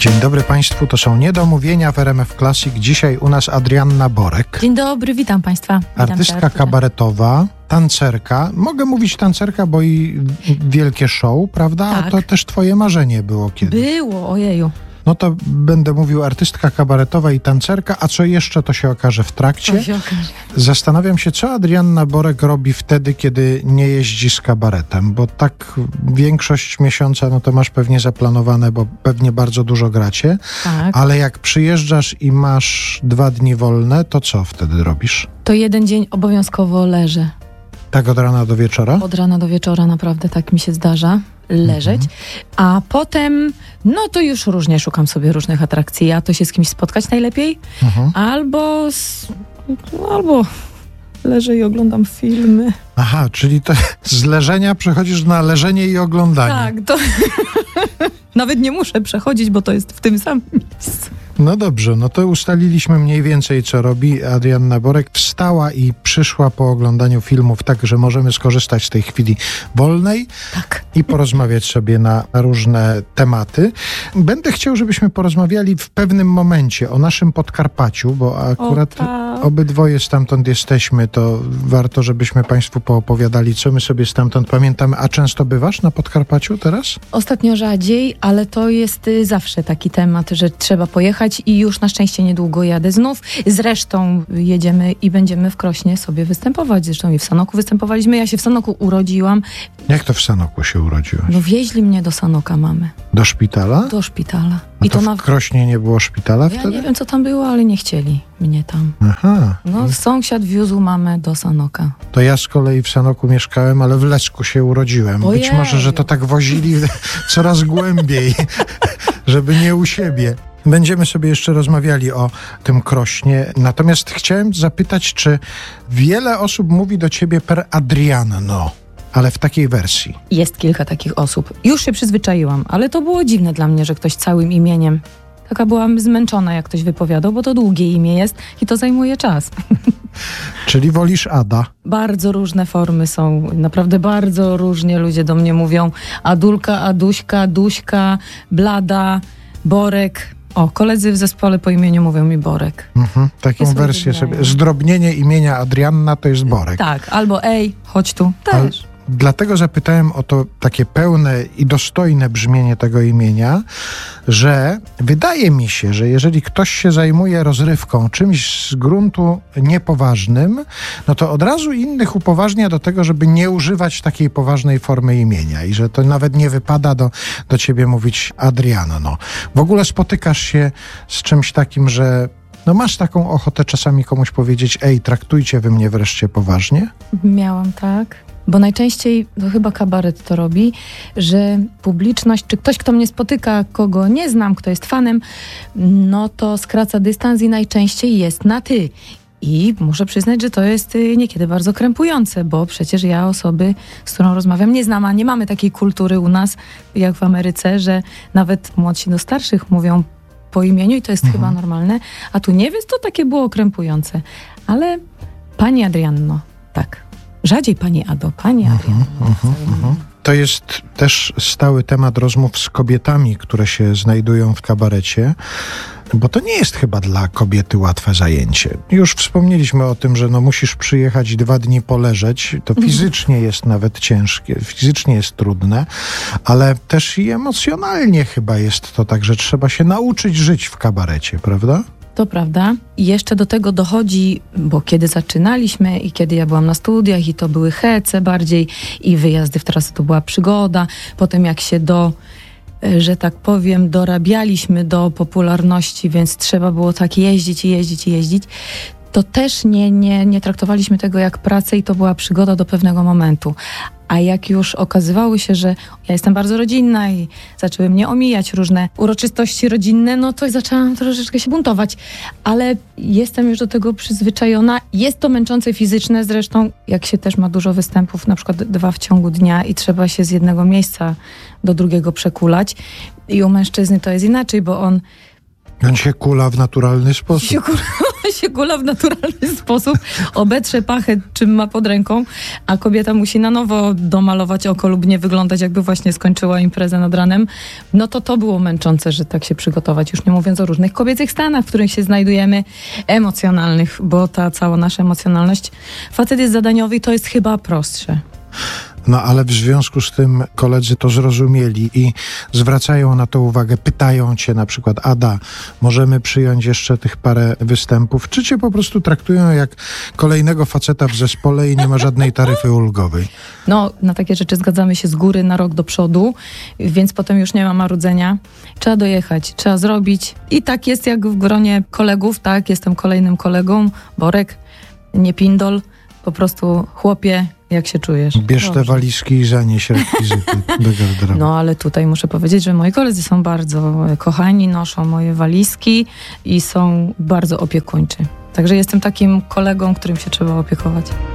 Dzień dobry Państwu, to są Niedomówienia w RMF Classic. Dzisiaj u nas Adrianna Borek. Dzień dobry, witam Państwa. Artystka kabaretowa, tancerka. Mogę mówić tancerka, bo i wielkie show, prawda? Tak. A to też twoje marzenie było kiedyś. Było, ojeju. No to będę mówił artystka kabaretowa i tancerka, a co jeszcze to się okaże w trakcie. To się okaże. Zastanawiam się, co Adrianna Borek robi wtedy, kiedy nie jeździ z kabaretem, bo tak większość miesiąca, no to masz pewnie zaplanowane, bo pewnie bardzo dużo gracie, Tak. ale jak przyjeżdżasz i masz 2 dni wolne, to co wtedy robisz? To jeden dzień obowiązkowo leżę. Tak od rana do wieczora? Od rana do wieczora naprawdę tak mi się zdarza leżeć. A potem, no to już różnie szukam sobie różnych atrakcji. A to się z kimś spotkać najlepiej, albo leżę i oglądam filmy. Aha, czyli to z leżenia przechodzisz na leżenie i oglądanie. Tak, to nawet nie muszę przechodzić, bo to jest w tym samym miejscu. No dobrze, no to ustaliliśmy mniej więcej, co robi Adrianna Borek. Wstała i przyszła po oglądaniu filmów, tak, że możemy skorzystać z tej chwili wolnej Tak. i porozmawiać sobie na różne tematy. Będę chciał, żebyśmy porozmawiali w pewnym momencie o naszym Podkarpaciu, bo akurat tak. obydwoje stamtąd jesteśmy, to warto, żebyśmy Państwu poopowiadali, co my sobie stamtąd pamiętamy. A często bywasz na Podkarpaciu teraz? Ostatnio rzadziej, ale to jest zawsze taki temat, że trzeba pojechać i już na szczęście niedługo jadę znów. Zresztą jedziemy i będziemy w Krośnie sobie występować. Zresztą i w Sanoku występowaliśmy. Ja się w Sanoku urodziłam. Jak to w Sanoku się urodziłaś? No wieźli mnie do Sanoka mamy. Do szpitala? Do szpitala. A to w Krośnie nie było szpitala Ja wtedy? nie wiem, co tam było, ale nie chcieli mnie tam. Aha. No sąsiad wiózł mamę do Sanoka. To ja z kolei w Sanoku mieszkałem, ale w Lecku się urodziłem. Być Ojej. może, że to tak wozili coraz głębiej, żeby nie u siebie. Będziemy sobie jeszcze rozmawiali o tym Krośnie. Natomiast chciałem zapytać, czy wiele osób mówi do ciebie per Adrianno, ale w takiej wersji. Jest kilka takich osób. Już się przyzwyczaiłam, ale to było dziwne dla mnie, że ktoś całym imieniem. Taka byłam zmęczona, jak ktoś wypowiadał, bo to długie imię jest i to zajmuje czas. Czyli wolisz Ada? Bardzo różne formy są, naprawdę bardzo różnie ludzie do mnie mówią. Adulka, Aduśka, Duśka, Blada, Borek. O, koledzy w zespole po imieniu mówią mi Borek. Taką Jest wersję wybrają. sobie. Zdrobnienie imienia Adrianna to jest Borek. Tak, albo ej, chodź tu. Ale Też. dlatego zapytałem o to takie pełne i dostojne brzmienie tego imienia, że wydaje mi się, że jeżeli ktoś się zajmuje rozrywką, czymś z gruntu niepoważnym, no to od razu innych upoważnia do tego, żeby nie używać takiej poważnej formy imienia i że to nawet nie wypada do ciebie mówić Adrianno. W ogóle spotykasz się z czymś takim, że no masz taką ochotę czasami komuś powiedzieć: ej, traktujcie wy mnie wreszcie poważnie? Miałam tak. Bo najczęściej, to chyba kabaret to robi, że publiczność, czy ktoś, kto mnie spotyka, kogo nie znam, kto jest fanem, no to skraca dystans i najczęściej jest na ty. I muszę przyznać, że to jest niekiedy bardzo krępujące, bo przecież ja osoby, z którą rozmawiam, nie znam, a nie mamy takiej kultury u nas, jak w Ameryce, że nawet młodsi do starszych mówią po imieniu i to jest chyba normalne, a tu nie, więc to takie było krępujące. Ale pani Adrianno, tak. Rzadziej pani Ado, pani Adrianno. To jest też stały temat rozmów z kobietami, które się znajdują w kabarecie, bo to nie jest chyba dla kobiety łatwe zajęcie. Już wspomnieliśmy o tym, że no musisz przyjechać 2 dni poleżeć. To fizycznie jest nawet ciężkie, fizycznie jest trudne, ale też i emocjonalnie chyba jest to tak, że trzeba się nauczyć żyć w kabarecie, prawda? To prawda. I jeszcze do tego dochodzi, bo kiedy zaczynaliśmy i kiedy ja byłam na studiach i to były hece bardziej i wyjazdy w trasy to była przygoda. Potem jak się że tak powiem, dorabialiśmy do popularności, więc trzeba było tak jeździć, to też nie traktowaliśmy tego jak pracę i to była przygoda do pewnego momentu. A jak już okazywało się, że ja jestem bardzo rodzinna i zaczęły mnie omijać różne uroczystości rodzinne, no to zaczęłam troszeczkę się buntować. Ale jestem już do tego przyzwyczajona. Jest to męczące fizyczne, zresztą jak się też ma dużo występów, na przykład 2 w ciągu dnia i trzeba się z jednego miejsca do drugiego przekulać. I u mężczyzny to jest inaczej, bo on On się kula w naturalny sposób. się kula w naturalny sposób, obetrze pachę, czym ma pod ręką, a kobieta musi na nowo domalować oko lub nie wyglądać, jakby właśnie skończyła imprezę nad ranem. No to było męczące, że tak się przygotować. Już nie mówiąc o różnych kobiecych stanach, w których się znajdujemy, emocjonalnych, bo ta cała nasza emocjonalność. Facet jest zadaniowy i to jest chyba prostsze. No ale w związku z tym koledzy to zrozumieli i zwracają na to uwagę, pytają cię na przykład: Ada, możemy przyjąć jeszcze tych parę występów? Czy cię po prostu traktują jak kolejnego faceta w zespole i nie ma żadnej taryfy ulgowej? No, na takie rzeczy zgadzamy się z góry na rok do przodu, więc potem już nie ma marudzenia. Trzeba dojechać, trzeba zrobić. I tak jest jak w gronie kolegów, tak? Jestem kolejnym kolegą. Borek, nie pindol, po prostu chłopie, jak się czujesz? Bierz te walizki i zanieś rekwizyty do garderoby. No ale tutaj muszę powiedzieć, że moi koledzy są bardzo kochani, noszą moje walizki i są bardzo opiekuńczy. Także jestem takim kolegą, którym się trzeba opiekować.